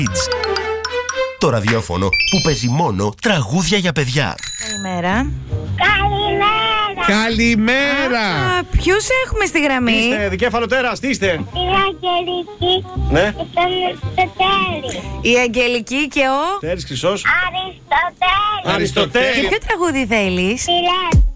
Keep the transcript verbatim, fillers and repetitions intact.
Το ραδιόφωνο που παίζει μόνο τραγούδια για παιδιά. Καλημέρα. Καλημέρα. Καλημέρα. Α, ποιους έχουμε στη γραμμή? Είστε δικέφαλο τέρας, τι είστε? Η Αγγελική Ναι. και τον Αριστοτέλη. Η Αγγελική και ο... Τέρης Χρυσός. Αριστοτέλη. Αριστοτέλη. Και ποιο τραγούδι θέλεις? Φιλές.